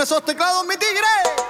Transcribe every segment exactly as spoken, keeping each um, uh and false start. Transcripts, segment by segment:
esos teclados, mi tigre.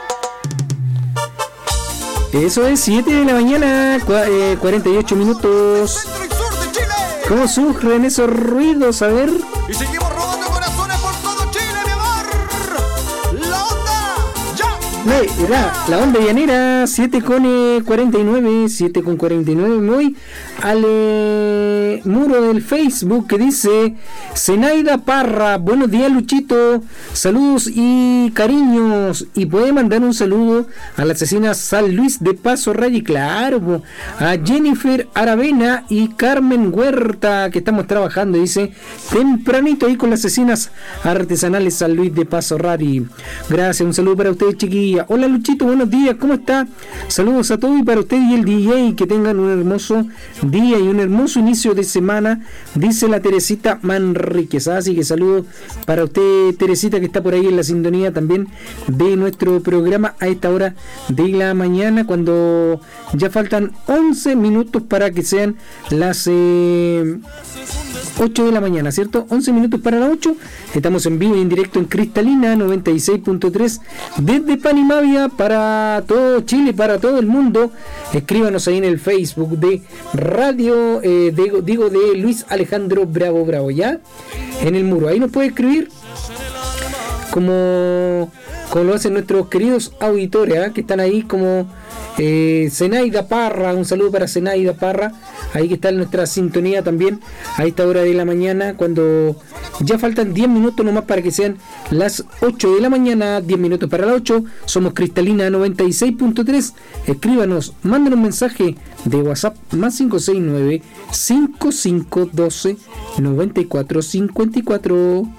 Eso es, siete de la mañana, cuarenta y ocho minutos. Centro y sur de Chile. ¿Cómo surgen esos ruidos? A ver. Y seguimos robando corazones por todo Chile, mi amor. La onda, ya. La, la onda llanera, siete con cuarenta y nueve, siete con cuarenta y nueve. Me voy al eh, muro del Facebook que dice Zenaida Parra, buenos días Luchito, saludos y cariños, y puede mandar un saludo a la asesina San Luis de Paso Raya, claro, a Jennifer Aravena y Carmen Huerta, que estamos trabajando, dice, tempranito ahí con las asesinas artesanales San Luis de Paso Raya. Gracias, un saludo para ustedes, chiquilla. Hola Luchito, buenos días, ¿cómo está? Saludos a todos y para usted y el D J, que tengan un hermoso día y un hermoso inicio de semana, dice la Teresita Manríquez. Así que saludos para usted, Teresita, que está por ahí en la sintonía también de nuestro programa a esta hora de la mañana, cuando ya faltan once minutos para que sean las eh, ocho de la mañana, ¿cierto? once minutos para las ocho. Estamos en vivo y en directo en Cristalina noventa y seis punto tres desde Panimavia para todo Chile, para todo el mundo. Escríbanos ahí en el Facebook de Radio, eh, de, digo, de Luis Alejandro Bravo Bravo, ¿ya? En el muro. Ahí nos puede escribir como, como lo hacen nuestros queridos auditores, ¿eh? Que están ahí como eh, Zenaida Parra. Un saludo para Zenaida Parra, ahí que está en nuestra sintonía también a esta hora de la mañana, cuando ya faltan diez minutos nomás para que sean las ocho de la mañana, diez minutos para las ocho. Somos Cristalina noventa y seis punto tres. Escríbanos, manden un mensaje de WhatsApp más cinco seis nueve, cinco cinco uno dos, nueve cuatro cinco cuatro.